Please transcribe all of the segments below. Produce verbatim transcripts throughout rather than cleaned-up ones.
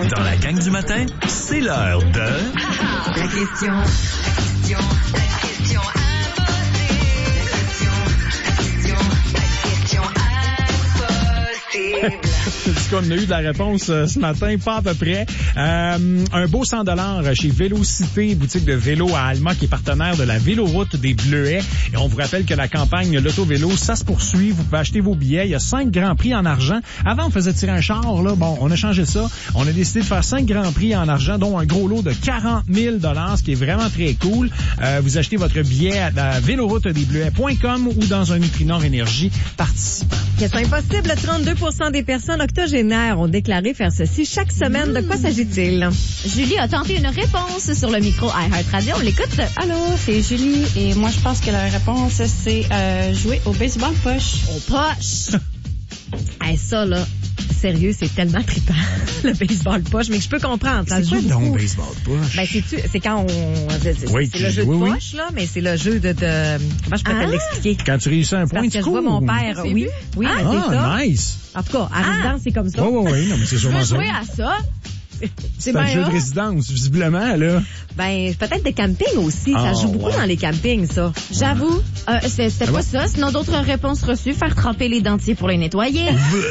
Dans la gang du matin, c'est l'heure de... La question, la question, la question impossible. La question, la question, la question impossible. C'est qu'on a eu de la réponse euh, ce matin, pas à peu près. Euh, un beau cent dollars chez Vélocité, boutique de vélo à Alma, qui est partenaire de la Véloroute des Bleuets. Et on vous rappelle que la campagne L'Auto-Vélo, ça se poursuit. Vous pouvez acheter vos billets. Il y a cinq grands prix en argent. Avant, on faisait tirer un char, là. Bon, on a changé ça. On a décidé de faire cinq grands prix en argent, dont un gros lot de quarante mille dollars, ce qui est vraiment très cool. Euh, vous achetez votre billet à véloroute des bleuets point com ou dans un Nutrinor Énergie participant. Question impossible. trente-deux pour cent des personnes octogénaires ont déclaré faire ceci chaque semaine. De quoi s'agit-il? Julie a tenté une réponse sur le micro iHeartRadio. On l'écoute. Allô, c'est Julie et moi je pense que la réponse c'est euh, jouer au baseball poche. Au poche. Hey, ça, là, sérieux, c'est tellement trippant, le baseball poche, mais je peux comprendre. Ça C'est se quoi joue donc, beaucoup. baseball poche? Ben, c'est-tu, c'est quand on, c'est, c'est, Oui, c'est tu- le jeu oui, de oui. poche, là, mais c'est le jeu de, de, comment je peux Ah. te l'expliquer? Quand tu réussis un point, Parce tu que je vois cours. mon père, C'est oui, vu? oui, Ah, mais c'est ça. Ah, nice. En tout cas, à résidence, c'est comme ça. Oui, oui, oui. Non, mais c'est Je sûrement veux ça. jouer à ça. C'est C'est un bien jeu de hot. résidence, visiblement, là. Ben, peut-être des campings aussi. Ça Ah, joue beaucoup ouais. dans les campings, ça. J'avoue, euh, c'est- c'était Ah pas ouais? ça. Sinon, d'autres réponses reçues, faire tremper les dentiers pour les nettoyer.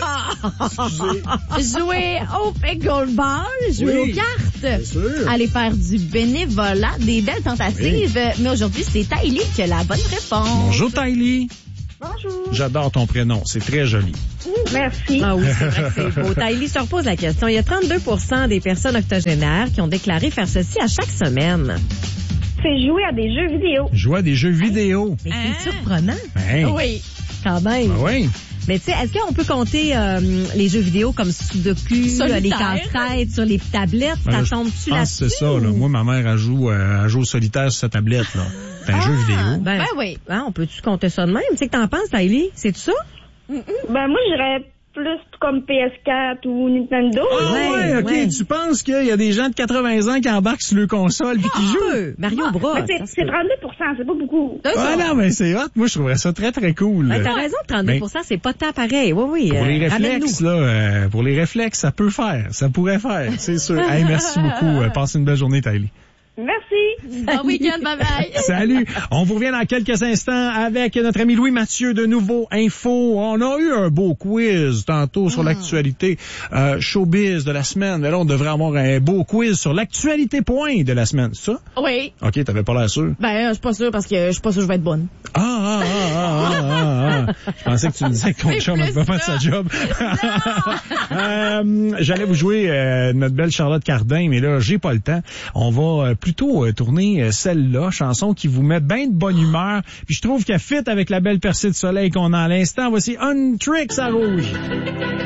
Jouer au pickleball, jouer Oui, aux cartes. sûr. Aller faire du bénévolat, des belles tentatives. Mais aujourd'hui, c'est Tylee qui a la bonne réponse. Bonjour, Tylee. Bonjour. J'adore ton prénom. C'est très joli. Merci. Ah oui, c'est vrai que c'est beau. Tylee se repose la question. Il y a trente-deux pour cent des personnes octogénaires qui ont déclaré faire ceci à chaque semaine. C'est jouer à des jeux vidéo. Jouer à des jeux vidéo. Mais Hein? c'est surprenant, Ben, Oui. quand même. ben oui. Mais tu sais, est-ce qu'on peut compter euh, les jeux vidéo comme Sudoku, Solitaire. les casse-têtes sur les tablettes? Ben, Ça là, je tombe-tu pense là-dessus? que c'est ça, là. Moi, ma mère, elle joue, euh, elle joue au solitaire sur sa tablette, là. C'est un jeu vidéo. Ben, Ben oui. hein, on peut-tu compter ça de même? Tu sais que t'en penses, Tylee? C'est ça? Ben, moi, j'irais plus comme P S quatre ou Nintendo. Ah ouais, Ouais, OK. ouais. Tu penses qu'il y a des gens de quatre-vingts ans qui embarquent sur le console puis qui jouent? Peu. Mario Bros. Mais c'est, ça se c'est peut. trente-deux pour cent, c'est pas beaucoup. C'est Ah ça. non, mais c'est hot. Moi, je trouverais ça très, très cool. Ben, t'as raison, trente-deux pour cent, c'est pas tant pareil. Oui, oui. Pour euh, les ramène-nous. réflexes, là, euh, pour les réflexes, ça peut faire. Ça pourrait faire, c'est sûr. Hey, merci beaucoup. Euh, Passez une belle journée, Tylee. Merci. Bon week-end, bye bye. Salut! On vous revient dans quelques instants avec notre ami Louis Mathieu de Nouveau Info. On a eu un beau quiz tantôt sur l'actualité euh, showbiz de la semaine. Mais là, on devrait avoir un beau quiz sur l'actualité point de la semaine. C'est ça? Oui. OK, t'avais pas l'air sûr. Ben, je suis pas sûre parce que je suis pas sûre que je vais être bonne. Ah, ah, ah, ah, ah, ah, ah. Je pensais que tu me disais que ton C'est chum ne plus pouvait pas de ça. sa job. euh, J'allais vous jouer euh, notre belle Charlotte Cardin, mais là, j'ai pas le temps. On va euh, plutôt euh, tourner euh, celle-là, chanson qui vous met bien de bonne humeur. Puis je trouve qu'elle fit avec la belle percée de soleil qu'on a à l'instant. Voici Un Trick à rouge.